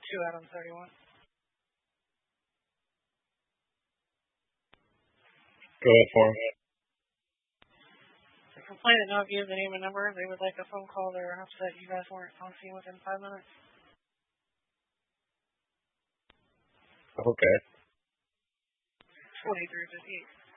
Adam 31. Go ahead for him. The complainant now gives the name and number. They would like a phone call. They're upset you guys weren't on scene within 5 minutes. Okay. 2358.